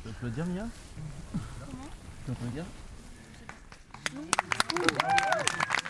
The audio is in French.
Tu peux le dire, Mia? Comment? Tu peux le dire? Non.